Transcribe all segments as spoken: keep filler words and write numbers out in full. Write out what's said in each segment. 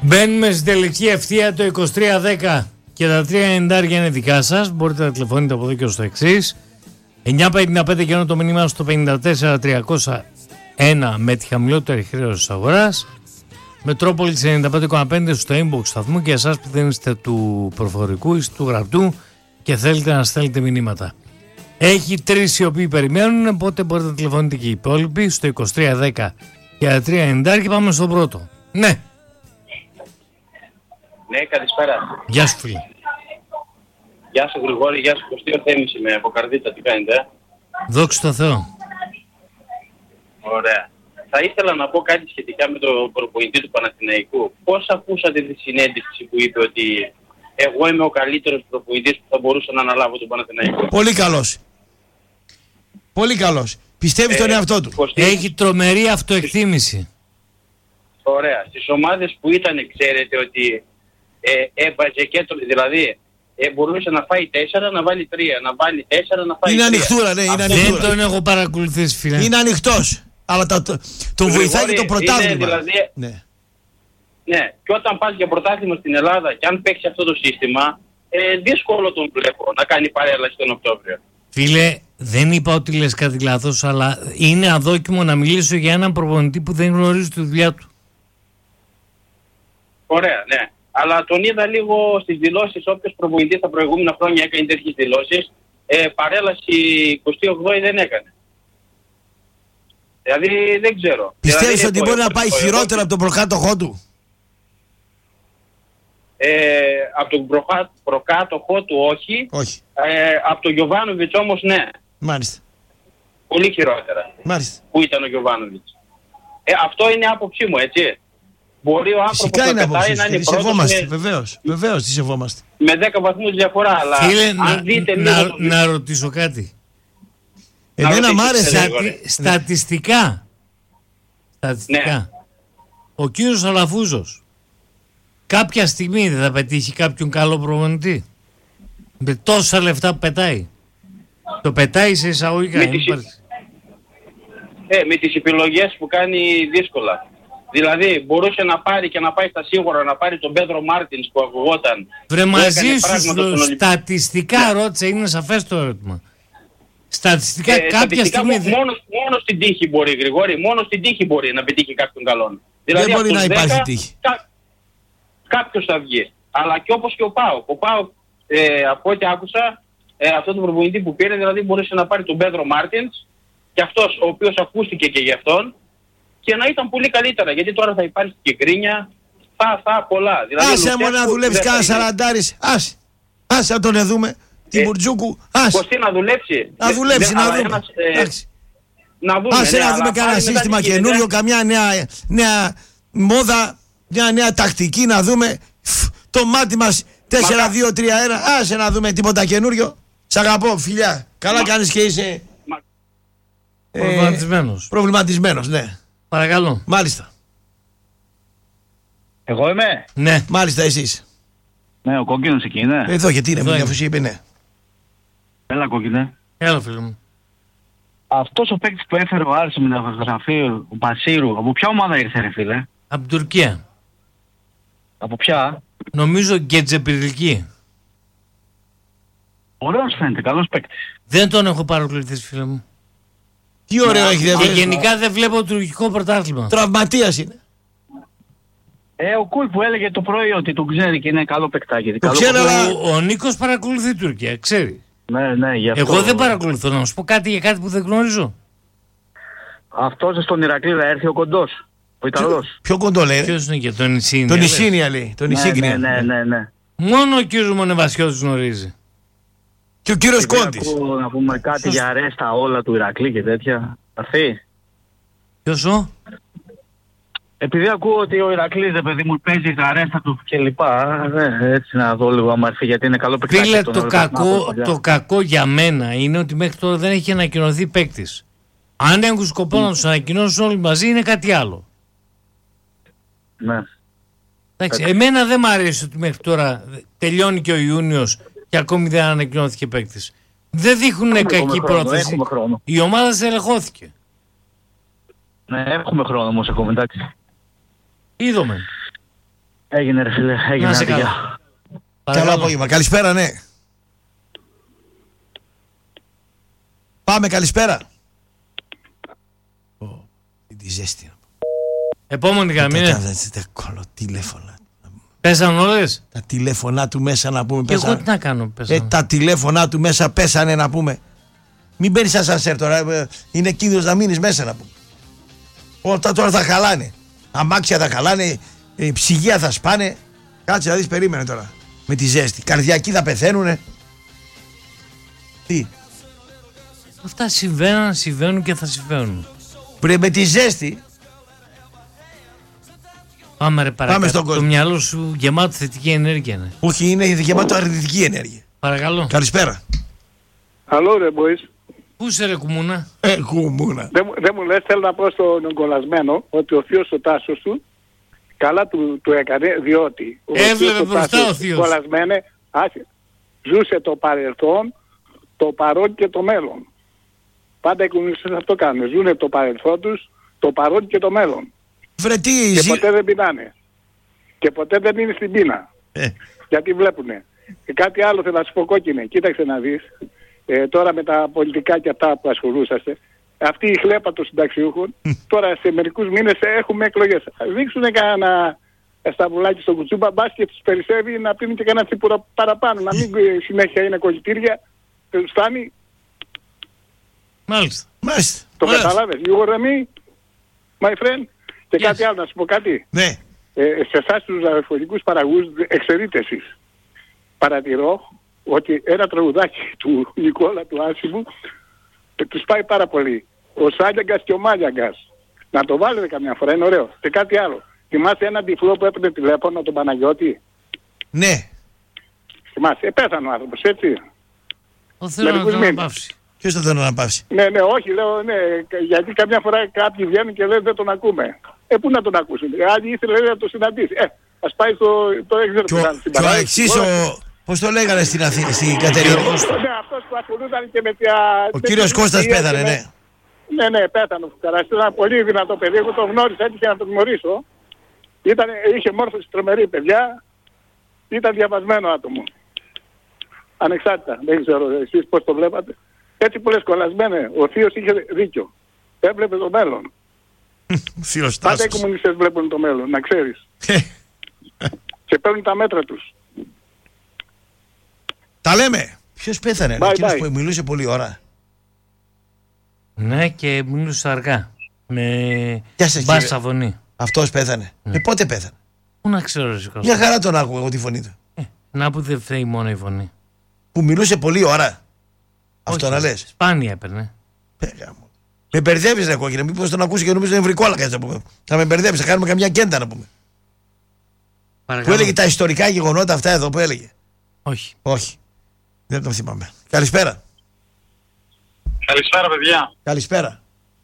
Μπαίνουμε στην τελική ευθεία το είκοσι τρία δέκα και τα τρία ενενήντα είναι δικά σας. Μπορείτε να τηλεφωνείτε από εδώ και ως το εξής. εννιά πενήντα πέντε και ενώ το μήνυμα στο πενήντα τέσσερα τριακόσια ένα με τη χαμηλότερη χρέωση της αγοράς. Μετρόπολης ενενήντα πέντε κόμμα πέντε στο inbox σταθμού και εσάς που δεν είστε του προφορικού ή του γραπτού και θέλετε να στέλνετε μηνύματα. Έχει τρεις οι οποίοι περιμένουν, οπότε μπορείτε να τηλεφωνείτε και οι υπόλοιποι στο είκοσι τρία δέκα και τα τρία ενενήντα και πάμε στον πρώτο. Ναι. Ναι, καλησπέρα. Γεια σου φίλε. Γεια σου Γρηγόρη, γεια σου Κωστή, ο Θέμης είμαι από Καρδίτσα, τι κάνετε? Δόξα τω Θεώ. Ωραία. Θα ήθελα να πω κάτι σχετικά με τον προπονητή του Παναθηναϊκού. Πώς ακούσατε τη συνέντευξη που είπε ότι εγώ είμαι ο καλύτερος προπονητής που θα μπορούσα να αναλάβω τον Παναθηναϊκό? Πολύ καλός. Πολύ καλός. Πιστεύει ε, στον εαυτό του. Κωστή, έχει τρομερή αυτοεκτίμηση. Ωραία. Στις ομάδες που ήταν, ξέρετε ότι ε, έβαζε και το, δηλαδή ε, μπορούσε να φάει τέσσερα, να βάλει τρία, να βάλει τέσσερα, να φάει είναι τρία. Ανοιχτούρα, ναι, είναι Δεν ανοιχτούρα. τον έχω παρακολουθήσει φίλε. Είναι ανοιχτός. Αλλά το, το, τον βοηθάει και το πρωτάθλημα. Δηλαδή, ναι. ναι. Και όταν πας για πρωτάθλημα στην Ελλάδα και αν παίξει αυτό το σύστημα, ε, δύσκολο τον βλέπω να κάνει παρέλαση τον Οκτώβριο. Φίλε, δεν είπα ότι λες κάτι λάθος, αλλά είναι αδόκιμο να μιλήσω για έναν προπονητή που δεν γνωρίζει τη δουλειά του. Ωραία, ναι. Αλλά τον είδα λίγο στις δηλώσεις, όποιος προπονητής τα προηγούμενα χρόνια έκανε τέτοιες δηλώσεις, ε, παρέλαση εικοστή όγδοη δεν έκανε. Δηλαδή δεν ξέρω. Πιστεύεις δηλαδή, ότι μπορεί να πάει χειρότερα από τον προκάτοχό του? Ε, από τον προχά, προκάτοχό του όχι. Όχι. Ε, από τον Γιοβάνοβιτς όμως ναι. Μάλιστα. Πολύ χειρότερα. Μάλιστα. Που ήταν ο Γιοβάνοβιτς. Ε, αυτό είναι άποψή μου, έτσι. Μπορεί ο άνθρωπος Φυσικά είναι να πετάει να είναι τη πρώτος σεβόμαστε. με, Βεβαίως. Βεβαίως τη σεβόμαστε. με δέκα βαθμούς διαφορά. Αλλά Φίλε, αν να, δείτε να, λίγο... να, να ρωτήσω κάτι. Εμένα μ' ρωτήσεις, άρεσε. Στατι, ναι. Στατιστικά. Στατιστικά. Ναι. Ο κύριος Αλαφούζος κάποια στιγμή δεν θα πετύχει κάποιον καλό προπονητή? Με τόσα λεφτά που πετάει. Το πετάει σε εισαγωγικά. Με τις, ε, με τις επιλογές που κάνει δύσκολα. Δηλαδή μπορούσε να πάρει και να πάει στα σίγουρα να πάρει τον Πέδρο Μάρτινς που ακουγόταν. Βρε μαζί σου στατιστικά ναι. Ρώτησε, είναι σαφές το ερώτημα. Στατιστικά ε, κάποια στατιστικά στιγμή... Μόνο, μόνο στην τύχη μπορεί, Γρηγόρη, μόνο στην τύχη μπορεί να πετύχει κάποιον καλόν. Δηλαδή, δεν μπορεί να υπάρχει δέκα, τύχη. Κά, κάποιος θα βγει. Αλλά και όπως και ο ΠΑΟΚ. Ο ΠΑΟΚ, ε, από ό,τι άκουσα, ε, αυτό το προπονητή που πήρε, δηλαδή μπορούσε να πάρει τον Πέδρο Μάρτινς και αυτός ο οποίος ακούστηκε και γι' αυτόν και να ήταν πολύ καλύτερα. Γιατί τώρα θα υπάρχει και γκρίνια, θα, θα, πολλά. Δηλαδή, άσε μόνο να δουλεύεις κάνα σαραντάρις. Άσε. Άσε να τον εδούμε. Την ε, Μπουρτζούκου. Άσε. Κωστή να δουλέψει. Να δουλέψει, δε, να δούμε. Ένας, ε, να δούμε. Άσε ναι, να δούμε κανένα σύστημα καινούριο, καμιά νέα, νέα μόδα, μια νέα τακτική να δούμε. Φ, το μάτι μας τέσσερα δύο τρία ένα. Άσε να δούμε τίποτα καινούριο. Σ' αγαπώ, φιλιά. Καλά Μα... κάνεις και είσαι... Μα... Ε, προβληματισμένος. Προβληματισμένος, ναι. Παρακαλώ. Μάλιστα. Εγώ είμαι. Ναι. Μάλιστα εσείς. Ναι, ο κόκκινος εκεί είναι. Εδώ γιατί είναι, Εδώ αφού σου είπε ναι. Έλα κόκκινε. Έλα φίλε μου. Αυτός ο παίκτης που έφερε ο Άρης με τα φωτογραφία, ο Μπασίρου, από ποια ομάδα ήρθε ρε φίλε? Από την Τουρκία. Από ποια? Νομίζω Γκετζεπιριλική. Ωραίος φαίνεται, καλός παίκτης. Δεν τον έχω παρακολουθήσει φίλε μου. Τι ωραίο έχει δεν Και γενικά δεν βλέπω τουρκικό πρωτάθλημα. Τραυματίας είναι. Ε, ο Κούι που έλεγε το πρωί ότι τον ξέρει και είναι καλό παικτάκι. Το ξέρω, αλλά... Ο, ο Νίκος παρακολουθεί Τουρκία, ξέρει. Ναι, ναι, γι' αυτό. Εγώ δεν παρακολουθώ, να σου πω κάτι για κάτι που δεν γνωρίζω. Αυτός στον Ηρακλή θα έρθει ο κοντός, ο Ιταλός. Ποιο, ποιο κοντό λέει? Ποιος είναι και τον Ισίνια? Τον Ισίνια λέει, τον Ισίνια. Ναι, ναι, ναι, ναι. Μόνο ο κύριος Μονεβασιώτης γνωρίζει. Και ο κύριος Κόντης. Ακούω να πούμε κάτι Σωστή. Για αρέστα όλα του Ηρακλή και τέτοια. Θα έρθει. Ποιος ο? Επειδή ακούω ότι ο Ηρακλής, ρε παιδί μου, παίζει τα αρέστα του και λοιπά, ε, έτσι να δω λίγο άμα έρθει, γιατί είναι καλό παικτάκι. Φίλε, το κακό, το κακό για μένα είναι ότι μέχρι τώρα δεν έχει ανακοινωθεί παίκτης. Αν έχουν σκοπό mm. να τους ανακοινώσουν όλοι μαζί είναι κάτι άλλο. Ναι. Εντάξει, εμένα δεν μ' αρέσει ότι μέχρι τώρα τελειώνει και ο Ιούνιος και ακόμη δεν ανακοινώθηκε παίκτης. Δεν δείχνουν κακή πρόθεση. Η ομάδα στελεχώθηκε. Ναι, έχουμε χρόνο όμως ακόμα, εντάξει. Είδαμε. Έγινε ρε φίλε, έγινε. Να σε άδεια. καλά. Καλό απόγευμα. Καλησπέρα, ναι. Πάμε, καλησπέρα. Ω, τη ζέστη. Επόμενη γραμμή. ναι. Τα κολοτηλέφωνα. Πέσαν όλες. Τα τηλέφωνά του μέσα να πούμε. Και εγώ Πέσανε. τι να κάνω. Ε, Πέσαν. τα τηλέφωνά του μέσα πέσανε να πούμε. Μην μπαίνεις σαν σανσέρ τώρα. ε, Είναι κίνδυνος να μείνεις μέσα να πούμε. Όλα αυτά τώρα θα χαλάνε. Αμάξια θα χαλάνε. ε, Ψυγεία θα σπάνε. Κάτσε να δεις, περίμενε τώρα. Με τη ζέστη. Καρδιακοί θα πεθαίνουνε. Τι. Αυτά συμβαίνουν, συμβαίνουν και θα συμβαίνουν. Πρέπει με τη ζέστη. Πάμε ρε παρακάτω. Πάμε στον κόσμο. Το μυαλό σου γεμάτο θετική ενέργεια είναι. Όχι, είναι γεμάτο αρνητική ενέργεια. Παρακαλώ. Καλησπέρα. Καλό ρε boys. Πού είσαι ρε κουμούνα. Ε, κουμούνα. Δεν, μου- δεν μου λες, θέλω να πω στον κολλασμένο ότι ο θείος ο Τάσος του καλά του, του έκανε, διότι ο Έβλεπε θείος ο μπροστά Τάσος, ο θείος. κολλασμένε, άσε, ζούσε το παρελθόν, το παρόν και το μέλλον. Πάντα οι κομμουνιστές αυτό κάνουν. Ζουνε το παρελθόν τους, το παρόν και το μέλλον. Βρε τι Και ζει... ποτέ δεν πεινάνε. Και ποτέ δεν είναι στην πείνα. Ε, Γιατί βλέπουνε. Και κάτι άλλο θέλω να σου πω κόκκινε. Κοίταξε να δεις. Ε, τώρα με τα πολιτικά και αυτά που ασχολούσαστε. Αυτή η χλέπα των συνταξιούχων. Τώρα σε μερικούς μήνες έχουμε εκλογές. Δείξουνε κανένα σταυρουλάκι στο κουτσούμπα. Μπας και τους περισσεύει να πίνουν και κανένα τσίπουρο παραπάνω. Να μην ε, συνέχεια είναι κολλητήρια. Δεν τους φτάνει. Μάλιστα. Μάλιστα. Το Ωραία. κατάλαβες. You hear me, my friend. Και Yes. κάτι άλλο να σου πω κάτι. Ναι. Ε, σε εσάς τους ραδιοφωνικούς παραγωγούς εξαιρείτε εσείς. Παρατηρώ ότι ένα τραγουδάκι του Νικόλα του Άσιμου ε, τους πάει πάρα πολύ. Ο Σάλιαγκας και ο Μάλιαγκας. Να το βάλετε καμιά φορά, είναι ωραίο. Και κάτι άλλο. Θυμάστε έναν τυφλό που έπαιρνε τηλέφωνο, τον Παναγιώτη. Ναι. Θυμάστε, ε, πέθανε ο άνθρωπος, έτσι. Ο θέλω να Μερικούς τον μήνες. αναπαύσει. Ποιος θα τον αναπαύσει. Ναι, ναι, όχι, λέω, ναι, γιατί καμιά φορά κάποιοι βγαίνουν και λένε δεν τον ακούμε. Ε, πού να τον ακούσουν. Άλλοι ήθελε λέει, να τον συναντήσει. Ε, ας πάει στο, το έξερ Και ο, και ο εξής ο... Πώς το λέγανε στην Αθήνα, στην Κατερίνη. Ναι, αυτός που ασχολούνταν και με τα... Ο κύριος Κώστας πέθανε, ναι. Ναι, ναι, πέθανε ο Φουκαράς. Ήταν ένα πολύ δυνατό παιδί. Εγώ τον γνώρισα, έτυχε να τον γνωρίσω. Ήταν, είχε μόρφωση τρομερή, παιδιά. Ήταν διαβασμένο άτομο. Ανεξάρτητα. Δεν ξέρω εσείς πώς το βλέπατε. Έτσι που λες κολλασμένε, ο θείος είχε δίκιο. Έβλεπε το μέλλον. Θείος Πάντα οι Τάσος. κομμουνιστές βλέπουν το μέλλον, να ξέρεις. Και παίρνουν τα μέτρα τους. Τα λέμε. Ποιος πέθανε, Bye, εκείνος bye. που μιλούσε πολλή ώρα. Ναι, και μιλούσα αργά. Με Γεια σας, μπάσα κύριε. φωνή. Αυτός πέθανε. Ε, πότε πέθανε. Πού να ξέρω ρε Κώστα. Μια χαρά τον άκουγα εγώ τη φωνή του. Ε, να που δεν φταίει μόνο η φωνή. Που μιλούσε πολλή ώρα. Αυτό Όχι, να λες. Σπάνια έπαιρνε. Ε, γάμο. Με μπερδεύεις ρε κόκκινε. Μήπως τον ακούσει και νομίζω είναι βρικόλακα να πούμε. Θα με μπερδεύεις, θα κάνουμε καμιά κέντα να πούμε. Που Παρακαλώ. έλεγε τα ιστορικά γεγονότα αυτά εδώ που έλεγε. Όχι. Όχι. Δεν τον θυμάμαι. Καλησπέρα. Καλησπέρα παιδιά. Καλησπέρα.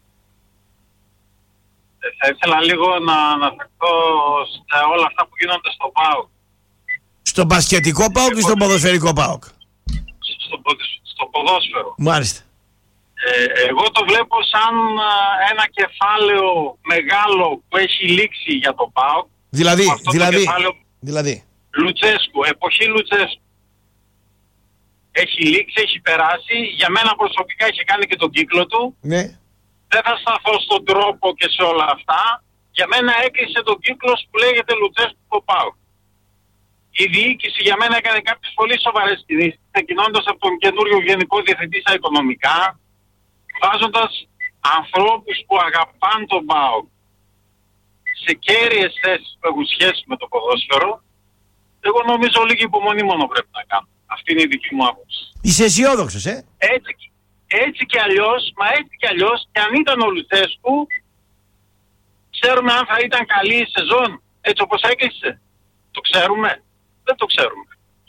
Ε, θα ήθελα λίγο να αναφερθώ σε όλα αυτά που γίνονται στο ΠΑΟΚ. Στον μπασκετικό ΠΑΟΚ ή στον ποδοσφαιρικό ΠΑΟΚ. Στο, ποδοσ- στο ποδόσφαιρο. Μάλιστα. Ε, εγώ το βλέπω σαν α, ένα κεφάλαιο μεγάλο που έχει λήξει για το ΠΑΟΚ. Δηλαδή, Αυτό το δηλαδή, κεφάλαιο δηλαδή. Λουτσέσκου, εποχή Λουτσέσκου. Έχει λήξει, έχει περάσει. Για μένα προσωπικά έχει κάνει και τον κύκλο του. Ναι. Δεν θα σταθώ στον τρόπο και σε όλα αυτά. Για μένα έκλεισε τον κύκλο που λέγεται Λουτσέσκου στο ΠΑΟΚ. Η διοίκηση για μένα έκανε κάποιες πολύ σοβαρές κινήσεις, ξεκινώντας από τον καινούριο Γενικό Διευθυντή στα οικονομικά, βάζοντας ανθρώπους που αγαπάνε τον ΠΑΟΚ σε κέρυες θέσεις που έχουν σχέση με το ποδόσφαιρο. Εγώ νομίζω λίγη υπομονή μόνο πρέπει να κάνω. Αυτή είναι η δική μου άποψη. Είσαι αισιόδοξος, ε. Έτσι, έτσι κι αλλιώς, μα έτσι κι αλλιώς, και αν ήταν ο Λουτσέσκου, ξέρουμε αν θα ήταν καλή η σεζόν, έτσι όπως έκλεισε. Το ξέρουμε. Δεν το ξέρουμε.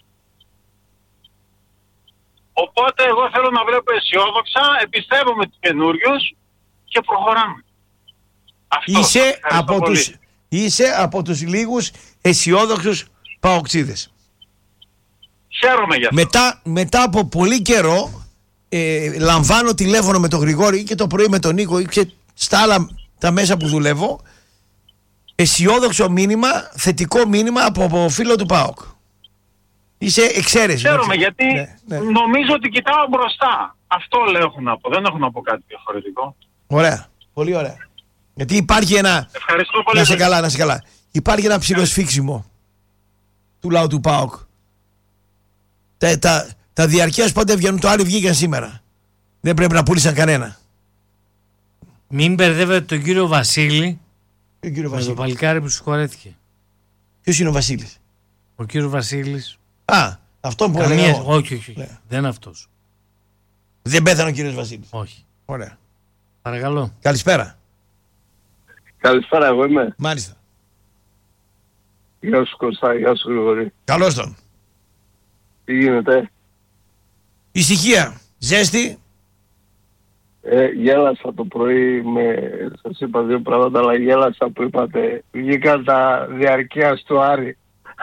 Οπότε εγώ θέλω να βλέπω αισιόδοξα, εμπιστεύομαι τους καινούριους και προχωράμε. Αυτό. Είσαι Ευχαριστώ από, πολύ. τους, είσαι από τους λίγους αισιόδοξους παοξίδες. Χαίρομαι για αυτό. Μετά, μετά από πολύ καιρό ε, λαμβάνω τηλέφωνο με τον Γρηγόρη και το πρωί με τον Νίκο και στα άλλα τα μέσα που δουλεύω. αισιόδοξο μήνυμα, θετικό μήνυμα από, από φίλο του ΠΑΟΚ. Είσαι εξαίρεση. Χαίρομαι γιατί ναι, ναι. νομίζω ότι κοιτάω μπροστά. Αυτό λέω έχω να πω. Δεν έχω να πω κάτι διαφορετικό. Ωραία. Πολύ ωραία. Γιατί υπάρχει ένα. Ευχαριστώ πολύ. Να σε καλά, να σε καλά. Υπάρχει ένα ψιλοσφίξιμο του λαού του ΠΑΟΚ. Τα, τα, τα διαρκείας πότε βγαίνουν, το άλλο βγήκαν σήμερα. Δεν πρέπει να πούλησαν κανένα. Μην μπερδεύετε τον κύριο Βασίλη Ο κύριο με Βασίλη. το παλικάρι που συγχωρέθηκε. Ποιος είναι ο Βασίλης? Ο κύριο Βασίλης. Α, αυτό που Καμία... έλεγα. Όχι, όχι. Ναι. Δεν είναι αυτός. Δεν πέθανε ο κύριος Βασίλης. Όχι. Ωραία. Παρακαλώ. Καλησπέρα. Καλησπέρα, εγώ είμαι. Μάλιστα. Γεια σου Κωστά, γεια σου Γρηγορή. Καλώς τον. Τι γίνεται? Ησυχία. Ζέστη. Ε, γέλασα το πρωί με, σας είπα δύο πράγματα, αλλά γέλασα που είπατε, βγήκαν τα διαρκείας του Άρη.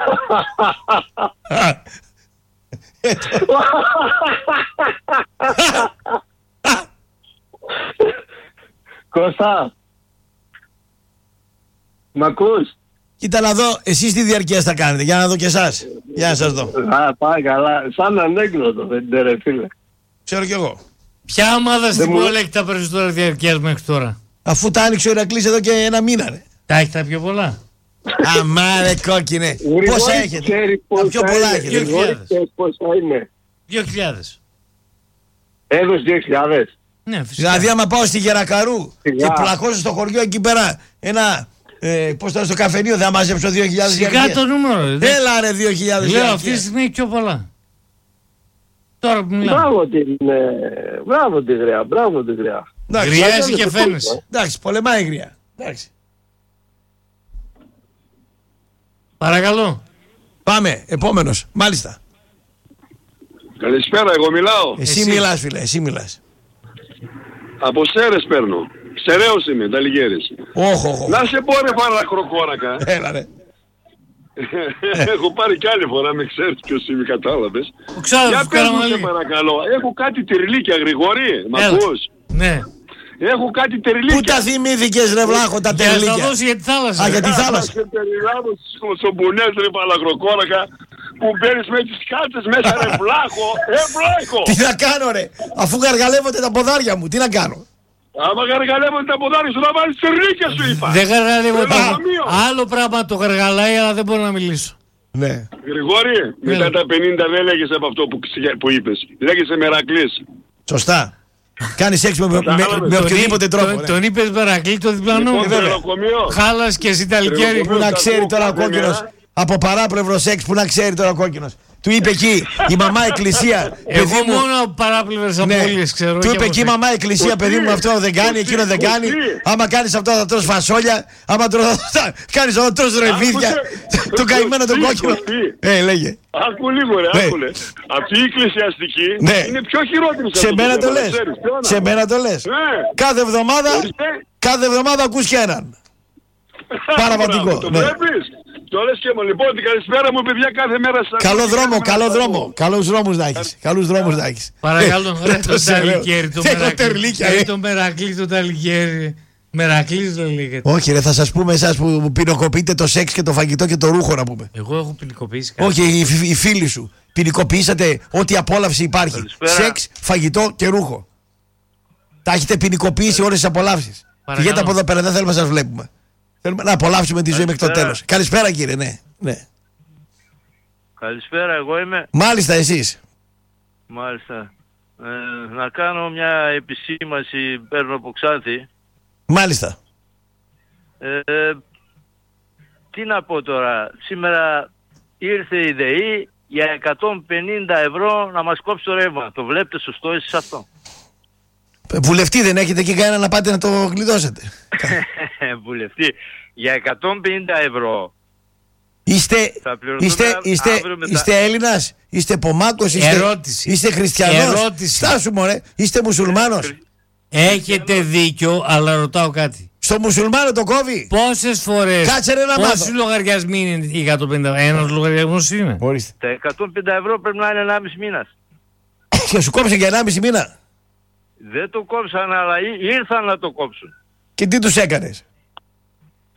Κώστα, μ' ακούς? Κοίτα να δω, εσείς τι διαρκείας θα κάνετε, για να δω και εσάς. Για να σας δω. Α, πάει καλά, σαν ανέκδοτο δεν είναι ρε φίλε. Ξέρω κι εγώ. Ποια ομάδα στην μου- πόλη έχει τα περισσότερα διαρκείας μέχρι τώρα? Αφού τα άνοιξε ο Ηρακλής εδώ και ένα μήνα, ρε. Τα έχει τα πιο πολλά. Αμά ρε κόκκινε. Γρηγόρη Πόσα έχετε? ξέρει Τα πόσα πιο πολλά είναι. έχετε. Δύο Γρηγόρη χιλιάδες. ξέρει πόσα είναι. Δύο χιλιάδες. Έδωσε δύο χιλιάδες. Ναι, φυσικά. Δηλαδή άμα πάω στη Γερακαρού Σιγά. και πλακώσω στο χωριό εκεί πέρα ένα, ε, πώς το λέω, στο καφενείο, δεν θα μαζέψω δύο χιλιάδες Σιγά διαρκείας. το νούμερο. ρε. Δεν- Έλα ρε δύο χιλιάδες Λέω αυτή τη διαρκείας. στιγμή έχει πιο πολλά. Τώρα που μιλάμε. Μπράβο την, ε, μπράβο τη γριά, μπράβο τη γριά. Εντάξει, Γριάζει και φαίνεσαι. εντάξει, πολεμάει η γριά. Εντάξει. Παρακαλώ. Πάμε, επόμενος. Μάλιστα. Καλησπέρα, εγώ μιλάω. Εσύ, Εσύ. μιλάς φίλε, εσύ μιλάς. Από Σέρες παίρνω. Σεραίος είμαι, Ταλιγέρης. Όχ, όχ, όχ. Να σε πω ρε παρακροκόρακα. Έλα ρε. Έχω πάρει κι άλλη φορά, με ξέρεις ποιος είμαι, κατάλαβες. Ο Για ξάδερφος πες μου σε Καραμαλή. παρακαλώ, έχω κάτι τυρλίκια Γρηγόρη, μ' Έλα. ακούς? Ναι. Έχω κάτι Πού τυρλίκια. τα θυμήθηκες ρε βλάχο τα Για να τα τερλίκια? δώσει για τη θάλασσα. Α, για τη Θα θάλασσα. σε περιλάβω στις κοτσομπουνές ρε παρακροκόρακα που μπαίνεις με τις κάτσες μέσα ρε βλάχο, ε βλάχο. Τι να κάνω ρε, αφού γαργαλεύονται τα ποδάρια μου, τι να κάνω? Άμα γαργαλεύονται τα ποδάρια σου να βάλεις τυρλίκια σου είπα. Δεν γαργαλεύω Ένα το... ταμείο. Άλλο πράγμα το γαργαλάει, αλλά δεν μπορώ να μιλήσω. Ναι. Γρηγόρη, μετά τα πενήντα δεν λέγεσαι από αυτό που, ξε- που είπες. Λέγεσαι Μερακλής. Σωστά. Κάνει σεξ με, με, με, Κατάλαβες. με Τον οποιοδήποτε εί- τρόπο. τον- ναι. Τον είπες Μερακλή, το διπλανό. Λοιπόν, βέβαια. τρελοκομείο. Χάλας και εσύ Ταλικέρι. Πού να ξέρει τώρα ο κόκκινος από παράπλευρο σεξ, που να ξέρει τώρα ο κόκκινος. Του είπε εκεί η μαμά εκκλησία. Εγώ παιδί μου, μόνο από παράπλευρες ναι. απώλειες ξέρω. Του και είπε από εκεί η σεξ. μαμά εκκλησία, Κωστή, παιδί μου αυτό δεν κάνει, Κωστή, εκείνο δεν κάνει. Κωστή. Άμα κάνεις αυτό θα τρως φασόλια. Άμα κάνεις αυτό θα τρως ρεβίδια. Άκουσε. Τον καημένο τον Κωστή, κόκκινο. Κωστή. Ε, λέγε. Άκου λίγο ρε, Ναι. άκουλε. Αυτή η εκκλησιαστική Ναι. είναι πιο χειρότερη Σε μένα το λες. Σε μένα το λες. Ναι. Κάθε εβδομάδα, κάθε εβδομάδα ακούς και έναν. Παραβατικό, Το ναι. βλέπεις. Το λες και μου. Λοιπόν, την καλησπέρα μου παιδιά κάθε μέρα σας. Καλό δρόμο, Κάθε καλό μέρα δρόμο. σας Καλούς δρόμους να έχεις. Καλούς δρόμους να έχεις. Παρακαλώ, Ε, ρε το το σε λέω. Ταλικέρι, το Θέλω Μερακλή. τερλίκια, Ε, ρε. Το Μερακλή, το Ταλικέρι. Μερακλής δεν λέγεται. Όχι ρε, θα σας πούμε εσάς που ποινικοποιείτε το σεξ και το φαγητό και το ρούχο να πούμε. Εγώ έχω ποινικοποιήσει κάτι. Όχι, οι, φι- οι φίλοι σου. Ποινικοποιήσατε ό,τι απόλαυση υπάρχει. Καλησπέρα. Σεξ, φαγητό και ρούχο. Τα έχετε ποινικοποιήσει όλες τις απολαύσεις. Παρακαλώ. Πηγαίνετε από εδώ πέρα, δεν θέλουμε να σας βλέπουμε. Θέλουμε να απολαύσουμε τη ζωή μέχρι το Καλησπέρα. τέλος. Καλησπέρα κύριε, ναι. ναι. Καλησπέρα, εγώ είμαι. Μάλιστα εσείς. Μάλιστα. Ε, να κάνω μια επισήμαση, παίρνω από Ξάνθη. Μάλιστα. Ε, τι να πω τώρα, σήμερα ήρθε η ΔΕΗ για εκατόν πενήντα ευρώ να μας κόψει το ρεύμα. Το βλέπετε σωστό εσείς αυτό? Βουλευτή δεν έχετε και κανένα να πάτε να το γλιτώσετε. Βουλευτή, για εκατόν πενήντα ευρώ Είστε, θα πληρωθούμε είστε, είστε, αύριο μετά. είστε Έλληνας, είστε Πομάκος, είστε, Ερώτηση. είστε χριστιανός. Ερώτηση. Στάσου μωρέ, είστε μουσουλμάνος. Έχετε δίκιο, αλλά ρωτάω κάτι. Στο μουσουλμάνο το κόβει. Πόσες φορές, Κάτσε ρε να μάθω. πόσοι λογαριασμοί είναι οι εκατόν πενήντα? Ένας λογαριασμός είναι. Ορίστε. Τα εκατόν πενήντα ευρώ πρέπει να είναι ενάμιση μήνας. Και σου κόψε για ενάμιση μήνα. Δεν το κόψαν, αλλά ή- ήρθαν να το κόψουν. Και τι τους έκανες?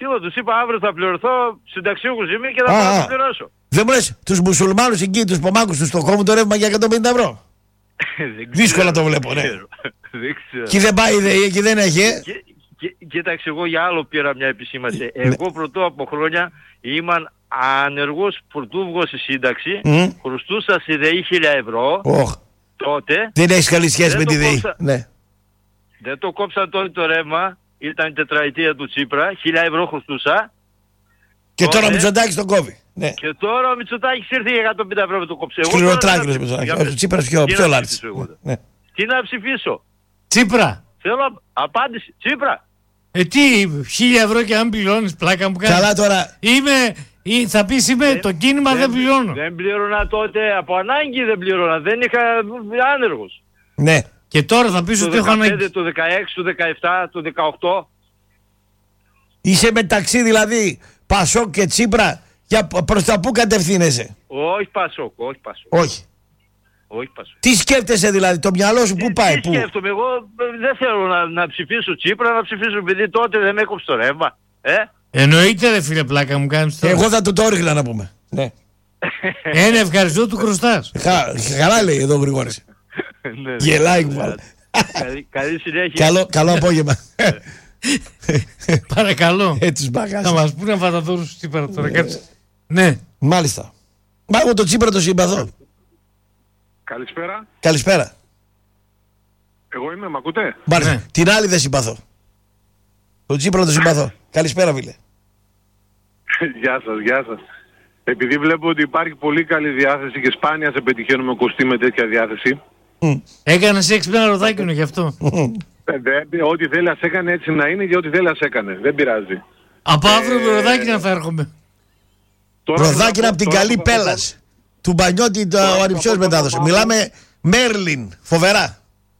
Τι θα τους είπα, αύριο θα πληρωθώ, συνταξιούχος είμαι και θα Α, πάω να α. πληρώσω. Δεν μου λες τους μουσουλμάνους εκεί, τους πομάκους του Στοκχόλμου το ρεύμα για εκατόν πενήντα ευρώ. Δεν Δύσκολα ξέρω, το βλέπω, ναι. δεν ξέρω. Δεν ξέρω. Εκεί δεν πάει η ΔΕΗ, εκεί δεν έχει. ε. Κοί- κοί- Κοίταξε, εγώ για άλλο πήρα μια επισήμανση. Εγώ πρωτού από χρόνια ήμουν ανεργός πρωτού βγω στη σύνταξη, Μμ. χρωστούσα στη ΔΕΗ χίλια ευρώ Ωχ, τότε, δεν έχεις καλή σχέση Δεν με το τη ΔΕΗ. κόψα. Ναι. δεν το κόψαν τότε το ρεύμα, ήταν η τετραετία του Τσίπρα, χίλια ευρώ χρωστούσα Και τώρα ο Τότε. Μητσοτάκης τον κόβει. Ναι. και τώρα ο Μητσοτάκης ήρθε για εκατόν πενήντα ευρώ με το κόψε. Εγώ τώρα Σκληροτράγγελος δεν θα ψηφίσω. Μητσοτάκης. Για Ο Τσίπρας πιο, τι πιο να λάρτης. ψηφίσω εγώ. Ναι. Τι να ψηφίσω. Τσίπρα. Θέλω απάντηση. Τσίπρα. Ε, τι, χίλια ευρώ και αν πληρώνεις, πλάκα μου κάνεις. Καλά τώρα. Είμαι, ή θα πεις είμαι το κίνημα δεν πληρώνω. Δεν πλήρωνα τότε, από ανάγκη δεν πλήρωνα. Δεν είχα άνεργος. Ναι. Και τώρα θα πεις Το ότι έχω ανάγκη. δεκαπέντε, το δεκαέξι, το δεκαεπτά, το δεκαοκτώ. Είσαι μεταξύ δηλαδή Πασόκ και Τσίπρα. Για προς τα πού κατευθύνεσαι? Όχι Πασόκ, όχι Πασόκ. Όχι. Όχι Πασόκ. Τι σκέφτεσαι δηλαδή, το μυαλό σου πού Τι- πάει, τι πού? σκέφτομαι, εγώ ε, δεν θέλω να, να ψηφίσω Τσίπρα, να ψηφίσω επειδή τότε δεν έκοψε το ρεύμα. Ε? Εννοείται ρε φίλε, πλάκα μου κάνεις τώρα. Εγώ θα το το έριχνα να πούμε. Ναι. Ένα ευχαριστώ του χρωστάς. Χα- Καλά λέει εδώ ο Γρηγόρης. Ναι, ναι. Γελάει κουβάλα. Καλή, καλή συνέχεια. Καλό, καλό απόγευμα. Παρακαλώ. Έτσι μπαγάς. Θα μας πούνε Βαταδόρους Τσίπρα τώρα, κάτσε. Ναι. Μάλιστα. Μα εγώ το Τσίπρα το συμπαθώ. Καλησπέρα. Καλησπέρα. Εγώ είμαι, μ' ακούτε? Μάλιστα. Ναι. Την άλλη δεν συμπαθώ. Το Τσίπρα το συμπαθώ. Καλησπέρα, φίλε. Γεια σας, γεια σας. Επειδή βλέπω ότι υπάρχει πολύ καλή διάθεση και σπάνια σε πετυχαίνουμε κοστί με τέτοια διάθεση. Έκανες έξυπνα ροδάκινο γι' αυτό. Ε, δε- ό,τι θέλει ας έκανε έτσι να είναι και ό,τι θέλει ας έκανε. Δεν πειράζει. Από αύριο με ροδάκινα θα έρχομαι. Τώρα που θα Ροδάκινα πω- από την τώρα καλή που θα πω- Πέλλας. Του Μπανιώτη το- Τώρα ο που θα Ανιψιός πω το μετάδοση. όνομά μου. Μιλάμε Μέρλιν. Φοβερά.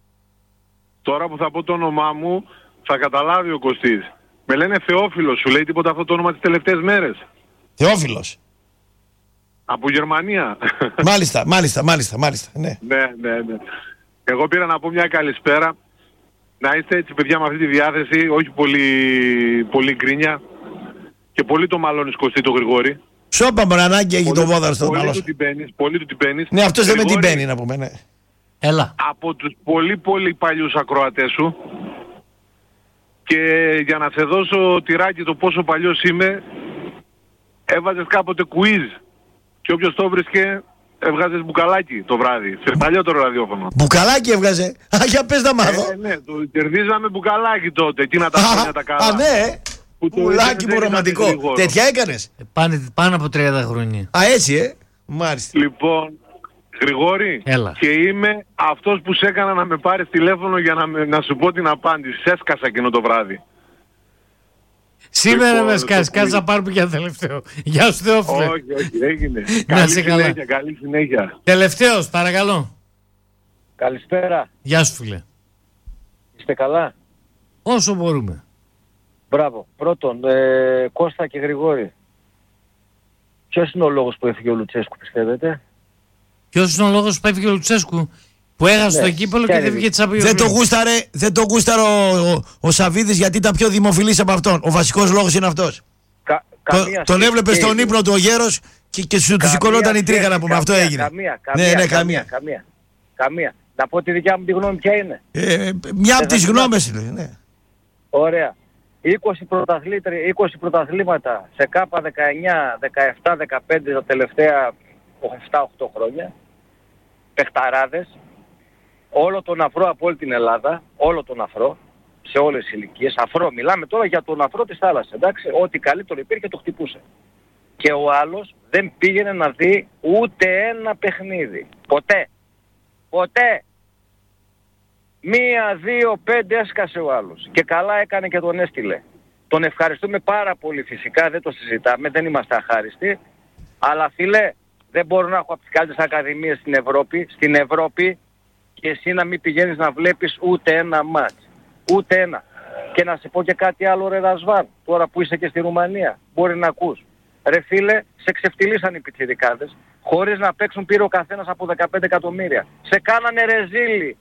Τώρα που θα πω το όνομά μου θα καταλάβει ο Κωστής. Με λένε Θεόφιλος, σου λέει τίποτα αυτό το όνομα τις τελευταίες μέρες. Θεόφιλος. Από Γερμανία. Μάλιστα, μάλιστα, μάλιστα, μάλιστα. Ναι. Ναι, ναι, ναι. Εγώ πήρα να πω μια καλησπέρα. Να είστε έτσι παιδιά με αυτή τη διάθεση, όχι πολύ, πολύ γκρίνια. Και πολύ το μαλώνεις Κωστή το Γρηγόρη. Σώπα μου ανάγκη έχει το βόδαρο στο πολύ μυαλό του σου. την παίρνεις, πολύ του την παίρνεις. Ναι, αυτός δεν με την Γρηγόρη, παίρνει να πούμε, ναι. Έλα. Από τους πολύ πολύ παλιούς ακροατές σου. Και για να σε δώσω τυράκι το πόσο παλιός είμαι, έβαζες κάποτε quiz. Και όποιος το βρίσκε, έβγαζες μπουκαλάκι το βράδυ. Σε παλιότερο ραδιόφωνο. Μπουκαλάκι έβγαζε. Α, για πες να μάθω. Ε, ναι, το κερδίζαμε μπουκαλάκι τότε, εκείνα τα χρόνια τα καλά. Α, ναι. Που το Πουλάκι ίντερνετ μου δεν ήταν ρομαντικό. γρήγορο. Τέτοια έκανες? Ε, Πάνε, πάνω από τριάντα χρόνια. Α, έτσι, ε. Μάλιστα. Λοιπόν, Γρηγόρη, Έλα. και είμαι αυτός που σε έκανα να με πάρεις τηλέφωνο για να, με- να σου πω την απάντηση. Σε έσκασα εκείνο το βράδυ. Σήμερα Λοιπόν, με σκάς, το κάτσε που- να πάρουμε και ένα τελευταίο. Γεια σου Θεόφιλε. Όχι, όχι, έγινε. Να καλή είσαι καλά. συνέχεια, καλή συνέχεια. Τελευταίος, παρακαλώ. Καλησπέρα. Γεια σου φίλε. Είστε καλά? Όσο μπορούμε. Μπράβο. Πρώτον, ε, Κώστα και Γρηγόρη. Ποιος είναι ο λόγος που έφυγε ο Λουτσέσκου, πιστεύετε? Ποιος είναι ο λόγος που έφυγε ο Λουτσέσκου, που έχασε Ναι, το κύπελο και ποια δεν είναι? βγήκε τη Champions Δεν το League. γούσταρε, δεν το γούσταρε ο, ο, ο Σαββίδης γιατί ήταν πιο δημοφιλής από αυτόν. Ο βασικός λόγος είναι αυτός. Κα, Το- καμία τον σχέση. έβλεπε Και στον οι- ύπνο του ο γέρος και, και σου του καμία σηκωνόταν η τρίχα σχέση, να πούμε. Αυτό καμία, έγινε. Καμία, καμία, Ναι, ναι, καμία, καμία. καμία. Καμία. Να πω τη δικιά μου τη γνώμη ποια είναι. Ε, μια από Δεν τις θα γνώμες είναι. Ναι. Ωραία. είκοσι, πρωταθλήτρια- είκοσι πρωταθλήματα σε ΚΑΠΑ δεκαεννιά, δεκαεπτά, δεκαπέντε τα τελευταία επτά οκτώ χρόνια. Παιχταράδες. Όλο τον αφρό από όλη την Ελλάδα. Όλο τον αφρό. Σε όλες τις ηλικίες. Αφρό. Μιλάμε τώρα για τον αφρό της θάλασσας. Εντάξει. Ό,τι καλύτερο υπήρχε το χτυπούσε. Και ο άλλος δεν πήγαινε να δει ούτε ένα παιχνίδι. Ποτέ. Ποτέ. Μία, δύο, πέντε έσκασε ο άλλος. Και καλά έκανε και τον έστειλε. Τον ευχαριστούμε πάρα πολύ φυσικά, δεν το συζητάμε, δεν είμαστε αχάριστοι. Αλλά φίλε, δεν μπορώ να έχω από τις καλύτερες ακαδημίες στην Ευρώπη, στην Ευρώπη και εσύ να μην πηγαίνεις να βλέπεις ούτε ένα μάτς. Ούτε ένα. Και να σε πω και κάτι άλλο ρε Ρασβάν, τώρα που είσαι και στη Ρουμανία, μπορεί να ακούς. Ρε φίλε, σε ξεφτυλίσαν οι πιτσιρικάδες, χωρίς να παίξουν πήρε ο καθένας από δεκαπέντε εκατομμύρια. Σε κάνανε ρεζίλι.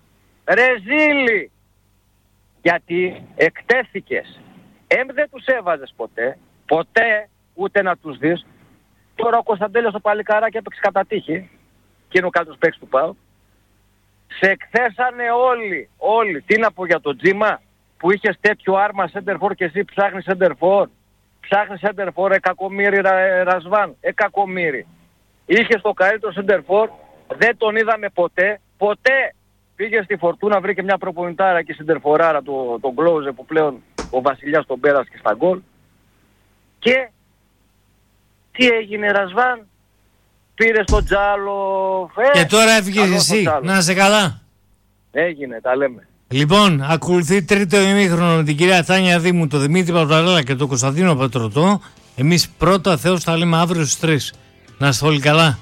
Ρεζίλι! Γιατί εκτέθηκες. Εμ δεν τους έβαζες ποτέ, Ποτέ ούτε να τους δεις. Τώρα ο Κωνσταντέλιος το παλικάράκι έπαιξε κατά τύχη και είναι ο καλύτερος παίκτης του ΠΑΟΚ. Σε εκθέσανε όλοι, όλοι. Τι να πω για τον Τζίμα που είχες τέτοιο άρμα σέντερφορ και εσύ ψάχνεις σέντερφορ. Ψάχνεις σέντερφορ, εκακομύρι ρα, Ρασβάν, εκακομύρι. Είχες το καλύτερο σέντερφορ, δεν τον είδαμε ποτέ, ποτέ. Πήγε στη Φορτούνα, βρήκε μια προπονητάρα και σέντερφοράρα τον το Γκλόουζε που πλέον ο Βασιλιάς τον πέρασε και στα γκολ. Και τι έγινε Ρασβάν, πήρε στον Τζάλο. Ε, και τώρα έφυγες εσύ, να είσαι καλά. Έγινε, τα λέμε. Λοιπόν, ακολουθεί τρίτο ημίχρονο με την κυρία Τάνια Δήμου, τον Δημήτρη Παπαδάλα και τον Κωνσταντίνο Πατρωτό. Εμείς πρώτα Θεός θα λέμε αύριο στις τρεις. Να είστε όλοι καλά.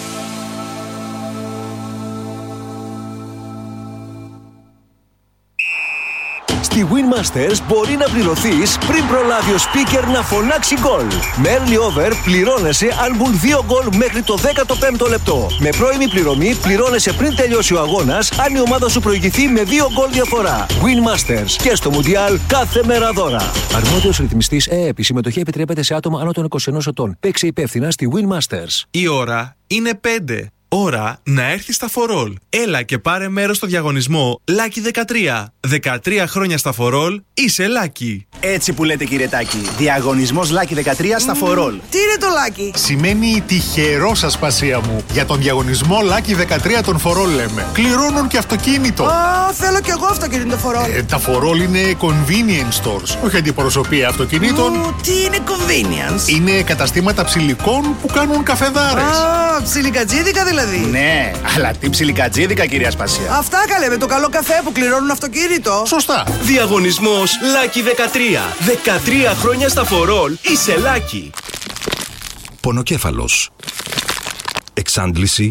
Στη Winmasters μπορεί να πληρωθείς πριν προλάβει ο speaker να φωνάξει γκολ. Με early over πληρώνεσαι αν μπουν δύο γκολ μέχρι το δέκατο πέμπτο λεπτό. Με πρώιμη πληρωμή πληρώνεσαι πριν τελειώσει ο αγώνας αν η ομάδα σου προηγηθεί με δύο γκολ διαφορά. Winmasters και στο Μουντιάλ κάθε μέρα δώρα. Αρμόδιος ρυθμιστής ΕΕΠ. Η συμμετοχή επιτρέπεται σε άτομα άνω των είκοσι ενός ετών. Παίξε υπεύθυνα στη Winmasters. Η ώρα είναι πέντε. Ώρα να έρθει στα φορόλ. Έλα και πάρε μέρος στο διαγωνισμό Lucky δεκατρία. δεκατρία χρόνια στα φορόλ, είσαι Lucky. Έτσι που λέτε κύριε Τάκη. Διαγωνισμός Lucky δεκατρία στα φορόλ. Τι είναι το Lucky? Σημαίνει τυχερό σας πασία μου. Για τον διαγωνισμό Lucky δεκατρία των φορόλ λέμε. Κληρώνουν και αυτοκίνητο. Α, θέλω κι εγώ αυτοκίνητο φορόλ. Ε, τα φορόλ είναι convenience stores. Όχι αντιπροσωπεία αυτοκινήτων. Ου, τι είναι convenience? Είναι καταστήματα ψηλικών που κάνουν καφεδάρες. Α, ψιλικατζίδικα δηλαδή. Ναι, αλλά τι ψιλικατζίδικα κυρία Σπασία. Αυτά καλέ, με το καλό καφέ που κληρώνουν αυτοκίνητο. Σωστά. Διαγωνισμός Lucky δεκατρία. δεκατρία χρόνια στα φορόλ, είσαι Lucky. Πονοκέφαλος. Εξάντληση.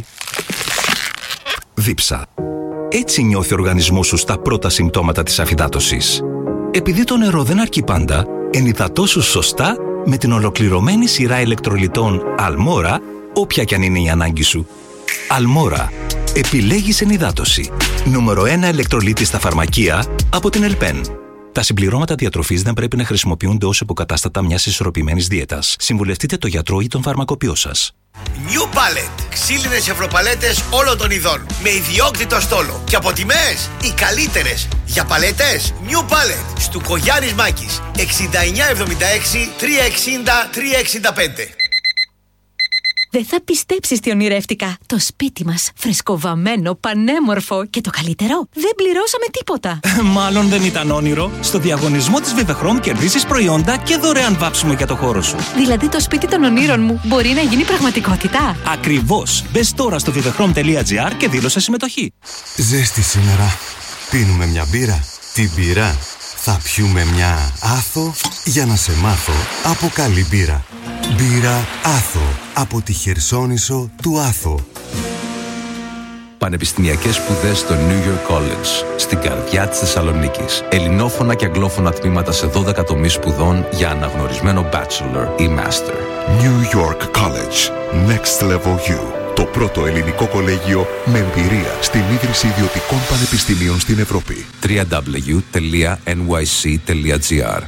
Δίψα. Έτσι νιώθει ο οργανισμός σου στα πρώτα συμπτώματα της αφυδάτωσης. Επειδή το νερό δεν αρκεί πάντα, ενυδατώσου σωστά με την ολοκληρωμένη σειρά ηλεκτρολιτών Αλμόρα, όποια κι αν είναι η ανάγκη σου. Αλμόρα. Επιλέγεις ενυδάτωση. Νούμερο ένα ηλεκτρολίτη στα φαρμακεία από την Ελπέν. Τα συμπληρώματα διατροφής δεν πρέπει να χρησιμοποιούνται ως υποκατάστατα μιας ισορροπημένης δίαιτας. Συμβουλευτείτε τον γιατρό ή τον φαρμακοποιό σας. New Palette. Ξύλινες ευρωπαλέτες όλων των ειδών. Με ιδιόκτητο στόλο. Και από τιμές οι καλύτερες. Για παλέτες New Palette. Στου Κογιάννης Μάκης. εξήντα εννιά εβδομήντα έξι τριακόσια εξήντα τριακόσια εξήντα πέντε. Δεν θα πιστέψεις τι ονειρεύτηκα. Το σπίτι μας, φρεσκοβαμμένο, πανέμορφο και το καλύτερο, δεν πληρώσαμε τίποτα. Μάλλον δεν ήταν όνειρο. Στο διαγωνισμό της Vivechrom κερδίσεις προϊόντα και δωρεάν βάψιμο για το χώρο σου. Δηλαδή το σπίτι των ονείρων μου μπορεί να γίνει πραγματικότητα. Ακριβώς. Μπες τώρα στο vivechrom τελεία gr και δήλωσε συμμετοχή. Ζέστη σήμερα. Πίνουμε μια μπύρα. Την μπύρα. Θα πιούμε μια Άθο για να σε μάθω από καλή μπύρα. Μπύρα Άθο από τη Χερσόνησο του Άθο. Πανεπιστημιακές σπουδές στο New York College, στην καρδιά της Θεσσαλονίκης. Ελληνόφωνα και αγγλόφωνα τμήματα σε δώδεκα τομείς σπουδών για αναγνωρισμένο bachelor ή master. New York College. Next Level U. Το πρώτο ελληνικό κολέγιο με εμπειρία στην ίδρυση ιδιωτικών πανεπιστημίων στην Ευρώπη. double-u double-u double-u τελεία εν γουάι σι τελεία τζι άρ.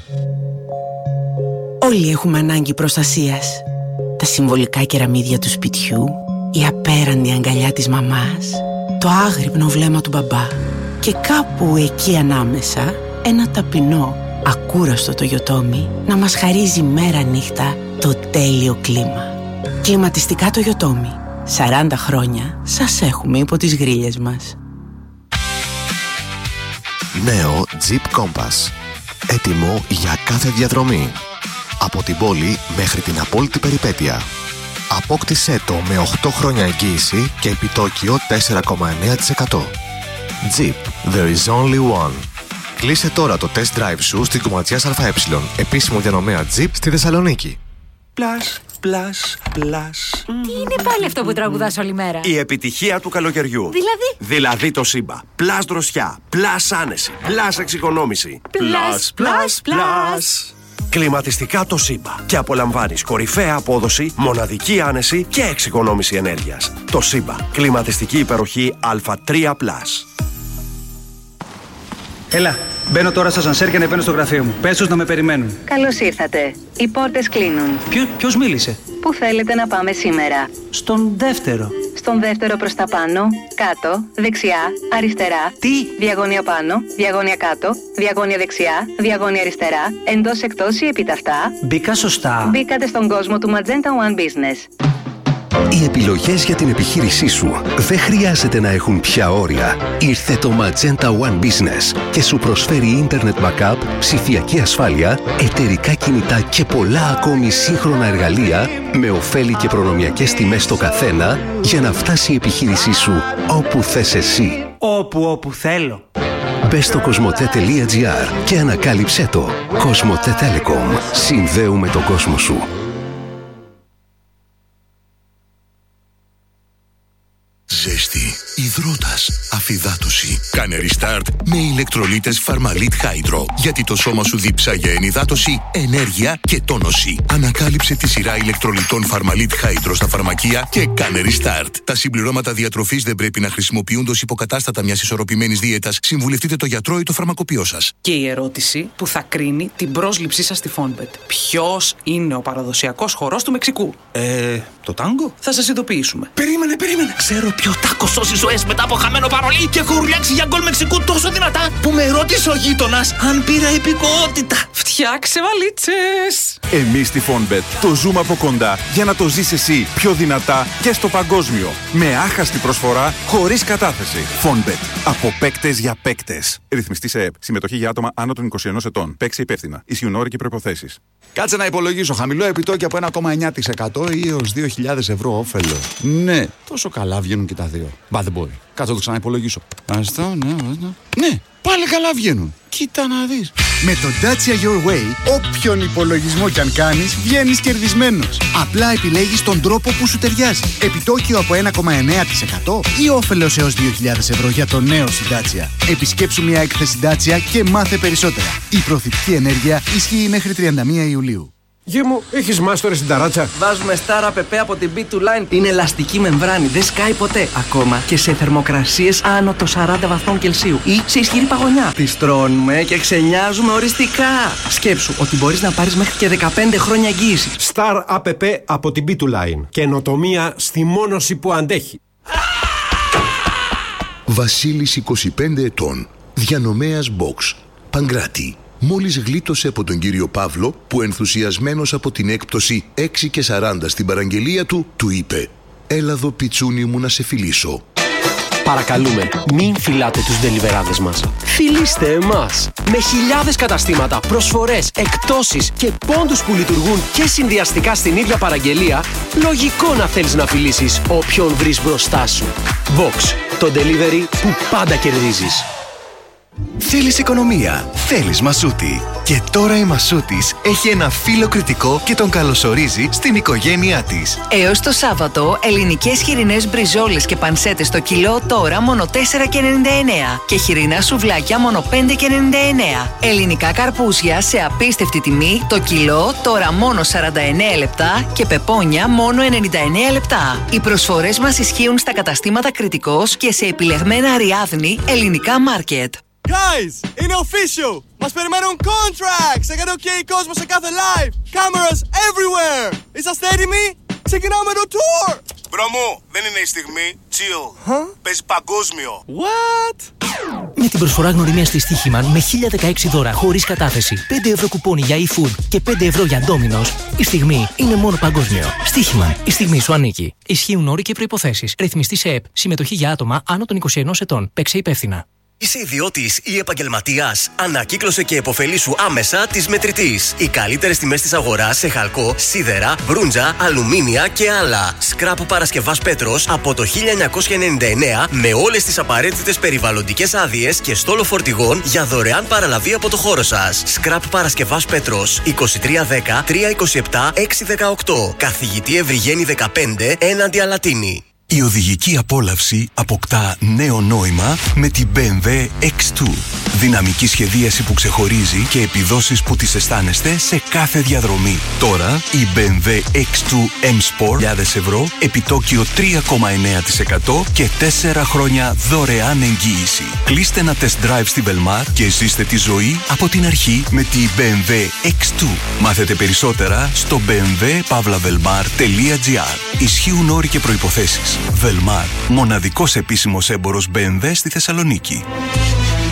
Όλοι έχουμε ανάγκη προστασίας. Τα συμβολικά κεραμίδια του σπιτιού, η απέραντη αγκαλιά της μαμάς, το άγρυπνο βλέμμα του μπαμπά και κάπου εκεί ανάμεσα ένα ταπεινό, ακούραστο το Toyotomi να μας χαρίζει μέρα νύχτα το τέλειο κλίμα. Κλιματιστικά το Toyotomi. σαράντα χρόνια σας έχουμε υπό τις γρίλες μας. Νέο Jeep Compass. Έτοιμο για κάθε διαδρομή. Από την πόλη μέχρι την απόλυτη περιπέτεια. Απόκτησέ το με οκτώ χρόνια εγγύηση και επιτόκιο τέσσερα κόμμα εννέα τοις εκατό. Jeep. There is only one. Κλείσε τώρα το test drive σου στην Κομματιάς ΑΕ, επίσημο διανομέα Jeep στη Θεσσαλονίκη. Plus, plus, plus. Τι είναι πάλι αυτό που τραγουδάς όλη μέρα? Η επιτυχία του καλοκαιριού. Δηλαδή? Δηλαδή το Σύμπα. Plus δροσιά, plus άνεση, plus εξοικονόμηση. Plus, plus, plus. Κλιματιστικά το Σύμπα. Και απολαμβάνεις κορυφαία απόδοση, μοναδική άνεση και εξοικονόμηση ενέργειας. Το Σύμπα. Κλιματιστική υπεροχή Α τρία πλας. Έλα, Μπαίνω τώρα στο ασανσέρ και ανεβαίνω στο γραφείο μου. Πες τους να με περιμένουν. Καλώς ήρθατε. Οι πόρτες κλείνουν. Ποιο, ποιος μίλησε? Πού θέλετε να πάμε σήμερα? Στον δεύτερο. Στον δεύτερο προς τα πάνω, κάτω, δεξιά, αριστερά. Τι? Διαγώνια πάνω, διαγώνια κάτω, διαγώνια δεξιά, διαγώνια αριστερά, εντός εκτός ή επιταυτά. Μπήκα σωστά. Μπήκατε στον κόσμο του Magenta One Business. Οι επιλογές για την επιχείρησή σου δεν χρειάζεται να έχουν πια όρια. Ήρθε το Magenta One Business και σου προσφέρει ίντερνετ backup, ψηφιακή ασφάλεια, εταιρικά κινητά και πολλά ακόμη σύγχρονα εργαλεία με ωφέλη και προνομιακές τιμές στο καθένα για να φτάσει η επιχείρησή σου όπου θες εσύ. Όπου όπου θέλω. Μπες στο κοσμοτέ τελεία τζι άρ και ανακάλυψέ το. Κοσμοτέ Telecom. Συνδέουμε τον κόσμο σου. Ζέστη, υδρότας, αφυδάτωση. Κάνε restart με ηλεκτρολίτες Φαρμαλίτ Hydro. Γιατί το σώμα σου διψάγει ενυδάτωση, ενέργεια και τόνωση. Ανακάλυψε τη σειρά ηλεκτρολιτών Φαρμαλίτ Hydro στα φαρμακεία και κάνε restart. Τα συμπληρώματα διατροφής δεν πρέπει να χρησιμοποιούνται ως υποκατάστατα μιας ισορροπημένης δίαιτας. Συμβουλευτείτε το γιατρό ή το φαρμακοποιό σας. Και η ερώτηση που θα κρίνει την πρόσληψή σας στη Fonbet. Ποιος είναι ο παραδοσιακός χορός του Μεξικού? Ε, το τάγκο? Θα σας ειδοποιήσουμε. Περίμενε, περίμενε. Ξέρω ποιο τάκο σώσει ζωές μετά από χαμένο παρολί και έχω ουρλιάξει για γκολ Μεξικού τόσο δυνατά που με ρώτησε ο γείτονας αν πήρα υπηκοότητα. Φτιάξε βαλίτσες. Εμείς στη Fonbet το ζούμε από κοντά για να το ζεις εσύ πιο δυνατά και στο παγκόσμιο. Με άχαστη προσφορά, χωρίς κατάθεση. Fonbet. Από παίκτες για παίκτες. Ρυθμιστή σε ΕΠ. Συμμετοχή για άτομα άνω των είκοσι ενός ετών. Παίξε υπεύθυνα. Ισχύουν όροι και προϋποθέσεις. Κάτσε να υπολογίσω. Χαμηλό επιτόκιο από ένα κόμμα εννιά τοις εκατό ή έως δύο χιλιάδες ευρώ όφελο. Ναι, τόσο καλά βγαίνουν και τα δύο. Μπα δεν μπορεί. Κάτσε να το ξαναυπολογίσω. Αυτό, ναι, ναι. Ναι, πάλι καλά βγαίνουν. Κοίτα να δεις. Με το Dacia Your Way, όποιον υπολογισμό κι αν κάνεις, βγαίνεις κερδισμένος. Απλά επιλέγεις τον τρόπο που σου ταιριάζει. Επιτόκιο από ένα κόμμα εννιά τοις εκατό ή όφελος έως δύο χιλιάδες ευρώ για το νέο σου Dacia. Επισκέψου μια έκθεση Dacia και μάθε περισσότερα. Η προθυπική ενέργεια ισχύει μέχρι τριάντα μία Ιουλίου. Γε μου, έχεις μάστορες στην ταράτσα? Βάζουμε Star App από την μπι two Line. Είναι ελαστική μεμβράνη, δεν σκάει ποτέ. Ακόμα και σε θερμοκρασίες άνω των σαράντα βαθμών Κελσίου ή σε ισχυρή παγωνιά. Τις τρώνουμε και ξενιάζουμε οριστικά. Σκέψου ότι μπορείς να πάρεις μέχρι και δεκαπέντε χρόνια εγγύηση. Star App από την μπι two Line. Καινοτομία στη μόνωση που αντέχει. Βασίλης, είκοσι πέντε ετών, διανομέας Box, Παγκράτη. Μόλις γλίτωσε από τον κύριο Παύλο που ενθουσιασμένος από την έκπτωση έξι και σαράντα στην παραγγελία του, του είπε «Έλα εδώ πιτσούνι μου να σε φιλήσω». Παρακαλούμε, μην φυλάτε τους ντελιβεράδες μας. Φιλήστε εμάς. Με χιλιάδες καταστήματα, προσφορές, εκπτώσεις και πόντους που λειτουργούν και συνδυαστικά στην ίδια παραγγελία, λογικό να θέλεις να φιλήσεις όποιον βρεις μπροστά σου. Box, το delivery που πάντα κερδίζεις. Θέλεις οικονομία, θέλεις Μασούτη. Και τώρα η Μασούτης έχει ένα φίλο κριτικό και τον καλωσορίζει στην οικογένειά της. Έως το Σάββατο, ελληνικές χοιρινές μπριζόλες και πανσέτες το κιλό τώρα μόνο τέσσερα και ενενήντα εννέα και χοιρινά σουβλάκια μόνο πέντε και ενενήντα εννέα. Ελληνικά καρπούζια σε απίστευτη τιμή το κιλό τώρα μόνο σαράντα εννέα λεπτά και πεπόνια μόνο ενενήντα εννέα λεπτά. Οι προσφορές μας ισχύουν στα καταστήματα Κριτικός και σε επιλεγμένα Αριάδνη ελληνικά μάρκετ. Guys, είναι official! Μας περιμένουν contracts! Έκανε ok κόσμο σε κάθε live! Cameras everywhere! Είσαστε έτοιμοι? Ξεκινάμε το tour! Μπρο μου, δεν είναι η στιγμή. Chill. Huh? Παίζει παγκόσμιο. What? Με την προσφορά γνωριμία στη Στοίχημαν με χίλια δεκαέξι δώρα χωρίς κατάθεση, πέντε ευρώ κουπόνι για e-food και πέντε ευρώ για Domino's, η στιγμή είναι μόνο παγκόσμιο. Στοίχημαν, η στιγμή σου ανήκει. Ισχύουν όροι και προϋποθέσεις. Ρυθμιστή σε ΕΠ. Συμμετοχή για άτομα άνω των είκοσι ενός ετών. Παίξε υπεύθυνα. Είσαι ιδιώτης ή επαγγελματίας? Ανακύκλωσε και επωφελήσου άμεσα της Μετρητής. Οι καλύτερες τιμές της αγοράς σε χαλκό, σίδερα, μπρούντζα, αλουμίνια και άλλα. Σκράπ Παρασκευάς Πέτρος από το χίλια εννιακόσια ενενήντα εννέα με όλες τις απαραίτητες περιβαλλοντικές άδειες και στόλο φορτηγών για δωρεάν παραλαβή από το χώρο σας. Σκράπ Παρασκευάς Πέτρος είκοσι τρία δέκα τριακόσια είκοσι επτά έξι δεκαοκτώ. Καθηγητή Ευρυγένη δεκαπέντε έναντι Αλατίνη. Η οδηγική απόλαυση αποκτά νέο νόημα με την μπι εμ ντάμπλιου εξ δύο. Δυναμική σχεδίαση που ξεχωρίζει και επιδόσεις που τις αισθάνεστε σε κάθε διαδρομή. Τώρα η μπι εμ ντάμπλιου εξ δύο M Sport χιλιάδες ευρώ, επιτόκιο τρία κόμμα εννέα τοις εκατό και τέσσερα χρόνια δωρεάν εγγύηση. Κλείστε ένα test drive στη Velmar και ζήστε τη ζωή από την αρχή με τη μπι εμ ντάμπλιου εξ δύο. Μάθετε περισσότερα στο μπι εμ ντάμπλιου παύλα velmar τελεία gr. Ισχύουν όροι και προϋποθέσεις. Velmar, μοναδικός επίσημος έμπορος μπι εμ ντάμπλιου στη Θεσσαλονίκη.